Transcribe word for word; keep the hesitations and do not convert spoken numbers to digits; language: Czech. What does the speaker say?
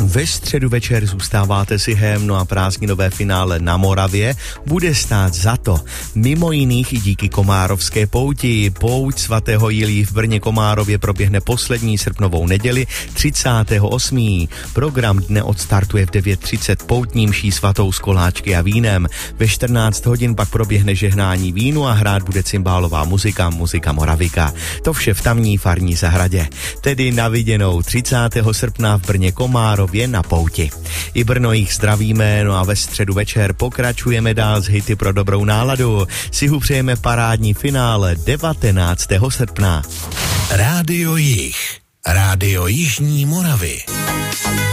Ve středu večer zůstáváte si hem, no a prázdninové finále na Moravě bude stát za to. Mimo jiných i díky Komárovské pouti. Pouť svatého Jilí v Brně Komárově proběhne poslední srpnovou neděli třicátého osmého Program dne odstartuje v devět třicet poutní mší svatou s koláčky a vínem. Ve čtrnáct hodin pak proběhne žehnání vínu a hrát bude cymbálová muzika, muzika Moravika. To vše v tamní farní zahradě. Tedy na viděnou třicátého srpna v Brně Komárově na pouti. I Brno jich zdravíme, no a ve středu večer pokračujeme dál s hity pro dobrou náladu. Si hu přejeme parádní finále devatenáctého srpna. Rádio Jih, Rádio Jižní Moravy.